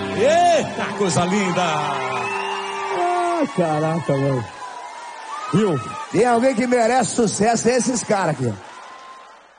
Eita, coisa linda! Ah, caraca, mano. Viu? Tem alguém que merece sucesso, é esses caras aqui.